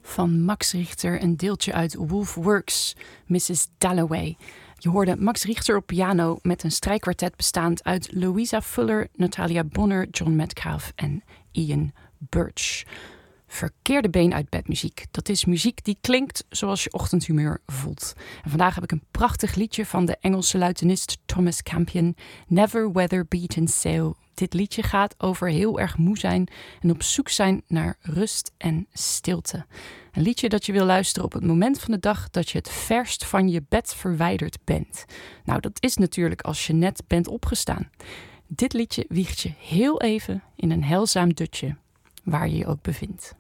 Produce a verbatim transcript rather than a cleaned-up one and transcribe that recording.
van Max Richter, een deeltje uit Wolf Works, missus Dalloway. Je hoorde Max Richter op piano met een strijkkwartet bestaand uit Louisa Fuller, Natalia Bonner, John Metcalfe en Ian Birch. Verkeerde been uit bed muziek. Dat is muziek die klinkt zoals je ochtendhumeur voelt. En vandaag heb ik een prachtig liedje van de Engelse luitenist Thomas Campion, Never Weather Beaten Sail. Dit liedje gaat over heel erg moe zijn en op zoek zijn naar rust en stilte. Een liedje dat je wil luisteren op het moment van de dag dat je het verst van je bed verwijderd bent. Nou, dat is natuurlijk als je net bent opgestaan. Dit liedje wiegt je heel even in een heilzaam dutje, waar je je ook bevindt.